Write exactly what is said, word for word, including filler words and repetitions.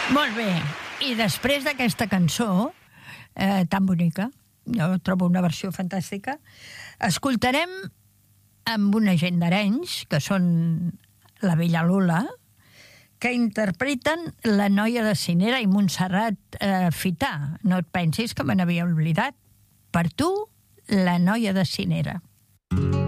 Molt bé. I després d'aquesta cançó eh, tan bonica, jo trobo una versió fantàstica, escoltarem amb una gent d'Arenys, que són la Bella Lola, que interpreten La noia de Cinera i Montserrat eh, Fità. No et pensis que me n'havia oblidat. Per tu, La noia de Cinera.